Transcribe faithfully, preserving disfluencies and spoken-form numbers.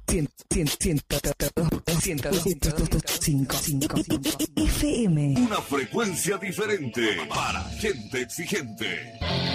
F M. Una frecuencia diferente para gente exigente.